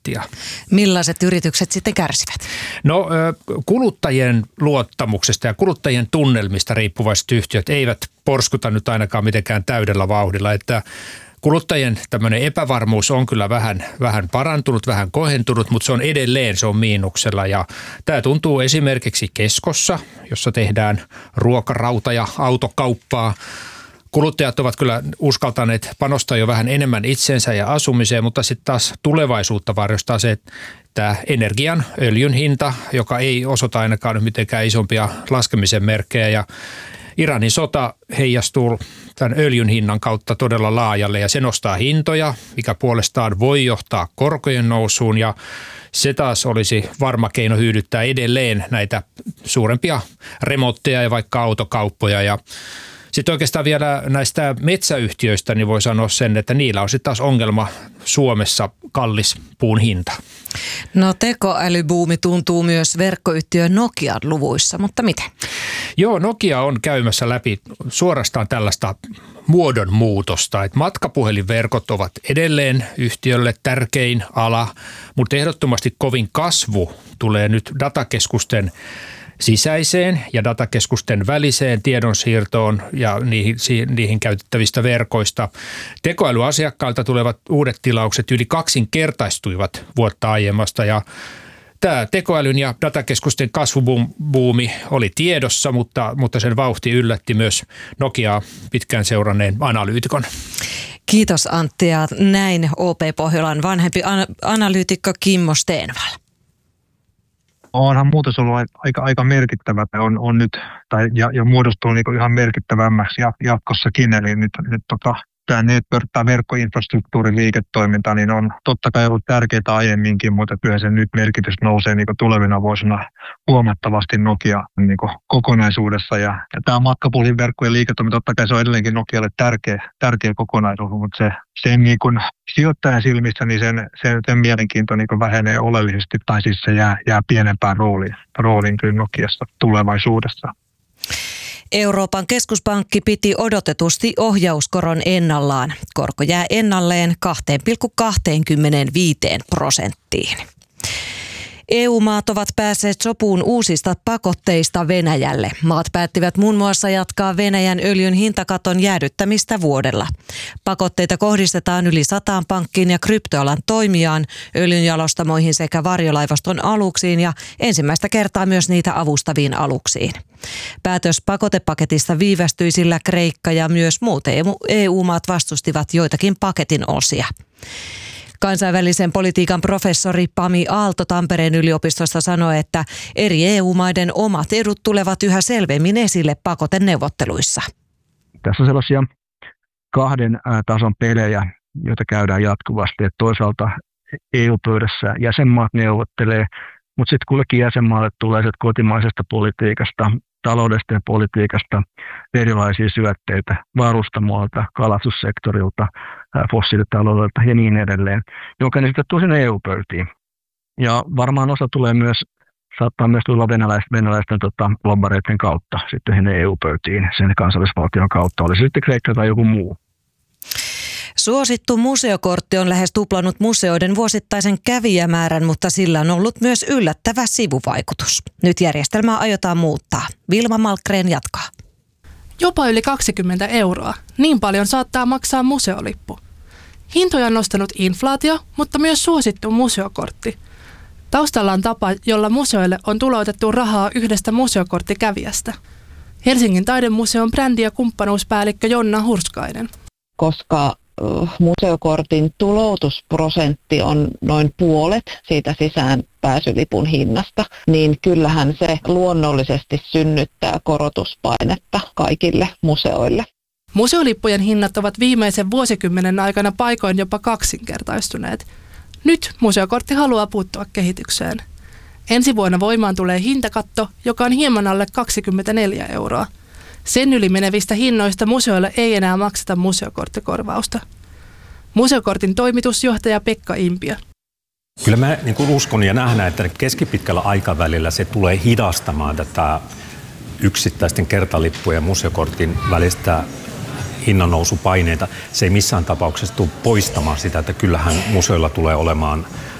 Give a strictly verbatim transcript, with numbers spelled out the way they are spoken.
prosenttia. Millaiset yritykset sitten kärsivät? No kuluttajien luottamuksesta ja kuluttajien tunnelmista riippuvaiset yhtiöt eivät porskuta nyt ainakaan mitenkään täydellä vauhdilla, että kuluttajien tämmöinen epävarmuus on kyllä vähän, vähän parantunut, vähän kohentunut, mutta se on edelleen, se on miinuksella. Ja tämä tuntuu esimerkiksi Keskossa, jossa tehdään ruokarauta- ja autokauppaa. Kuluttajat ovat kyllä uskaltaneet panostaa jo vähän enemmän itseensä ja asumiseen, mutta sitten taas tulevaisuutta varjostaa se, että energian, öljyn hinta, joka ei osoita ainakaan mitenkään isompia laskemisen merkkejä, ja Iranin sota heijastuu tämän öljyn hinnan kautta todella laajalle ja se nostaa hintoja, mikä puolestaan voi johtaa korkojen nousuun, ja se taas olisi varma keino hyydyttää edelleen näitä suurempia remontteja ja vaikka autokauppoja. Ja sitten oikeastaan vielä näistä metsäyhtiöistä niin voi sanoa sen, että niillä on sitten taas ongelma Suomessa kallis puun hinta. No tekoälybuumi tuntuu myös verkkoyhtiö Nokian luvuissa, mutta miten? Joo, Nokia on käymässä läpi suorastaan tällaista muodonmuutosta, että matkapuhelinverkot ovat edelleen yhtiölle tärkein ala, mutta ehdottomasti kovin kasvu tulee nyt datakeskusten sisäiseen ja datakeskusten väliseen tiedonsiirtoon ja niihin, niihin käytettävistä verkoista. Tekoälyasiakkailta tulevat uudet tilaukset yli kaksinkertaistuivat vuotta aiemmasta, ja tämä tekoälyn ja datakeskusten kasvubuumi oli tiedossa, mutta, mutta sen vauhti yllätti myös Nokiaa pitkään seuranneen analyytikon. Kiitos Antti, ja näin O P Pohjolan vanhempi analyytikko Kimmo Stenvall. Onhan muutos ollut aika, aika merkittävä, on, on nyt, tai ja, ja muodostuu niin ihan merkittävämmäksi jatkossakin, eli nyt, nyt tota, tämä network, tämä verkkoinfrastruktuurin liiketoiminta, niin on totta kai ollut tärkeää aiemminkin, mutta kyllä sen nyt merkitys nousee niin tulevina vuosina huomattavasti Nokia niin kokonaisuudessa. Ja, ja tämä matkapuhelinverkkojen liiketoiminta, totta kai se on edelleenkin Nokialle tärkeä, tärkeä kokonaisuus, mutta se, sen niin kuin sijoittajan silmissä niin sen, sen, sen mielenkiinto niin vähenee oleellisesti, tai siis se jää, jää pienempään rooliin, rooliin kyllä Nokiassa tulevaisuudessa. Euroopan keskuspankki piti odotetusti ohjauskoron ennallaan. Korko jää ennalleen kaksi pilkku kaksikymmentäviisi prosenttiin. E U-maat ovat päässeet sopuun uusista pakotteista Venäjälle. Maat päättivät muun muassa jatkaa Venäjän öljyn hintakaton jäädyttämistä vuodella. Pakotteita kohdistetaan yli sataan pankkiin ja kryptoalan toimijaan, öljynjalostamoihin sekä varjolaivaston aluksiin ja ensimmäistä kertaa myös niitä avustaviin aluksiin. Päätös pakotepaketista viivästyi, sillä Kreikka ja myös muut E U-maat vastustivat joitakin paketin osia. Kansainvälisen politiikan professori Pami Aalto Tampereen yliopistosta sanoi, että eri E U-maiden omat edut tulevat yhä selvemmin esille pakoteneuvotteluissa. Tässä on sellaisia kahden tason pelejä, joita käydään jatkuvasti. Että toisaalta E U-pöydässä jäsenmaat neuvottelee, mutta sitten kullekin jäsenmaalle tulee kotimaisesta politiikasta, taloudesta ja politiikasta erilaisia syötteitä varustamoilta, kalastussektorilta, fossiilitaloudelta ja niin edelleen, jonka ne sitten tuo sinne E U-pöytiin. Ja varmaan osa tulee myös, saattaa myös tulla venäläisten, venäläisten tota, lobbareiden kautta sitten sinne E U-pöytiin, sen kansallisvaltion kautta, oli se sitten Kreikka tai joku muu. Suosittu museokortti on lähes tuplannut museoiden vuosittaisen kävijämäärän, mutta sillä on ollut myös yllättävä sivuvaikutus. Nyt järjestelmää aiotaan muuttaa. Vilma Malmgren jatkaa. Jopa yli kaksikymmentä euroa. Niin paljon saattaa maksaa museolippu. Hintoja on nostanut inflaatio, mutta myös suosittu museokortti. Taustalla on tapa, jolla museoille on tuloutettu rahaa yhdestä museokorttikävijästä. Helsingin taidemuseon brändi- ja kumppanuuspäällikkö Jonna Hurskainen. Koska museokortin tuloutusprosentti on noin puolet siitä sisäänpääsylipun hinnasta, niin kyllähän se luonnollisesti synnyttää korotuspainetta kaikille museoille. Museolippujen hinnat ovat viimeisen vuosikymmenen aikana paikoin jopa kaksinkertaistuneet. Nyt museokortti haluaa puuttua kehitykseen. Ensi vuonna voimaan tulee hintakatto, joka on hieman alle kaksikymmentäneljä euroa. Sen yli menevistä hinnoista museoille ei enää makseta museokorttikorvausta. Museokortin toimitusjohtaja Pekka Impiö. Kyllä mä niin kuin uskon ja nähdään, että keskipitkällä aikavälillä se tulee hidastamaan tätä yksittäisten kertalippujen ja museokortin välistä hinnannousupaineita. Se ei missään tapauksessa tule poistamaan sitä, että kyllähän museoilla tulee olemaan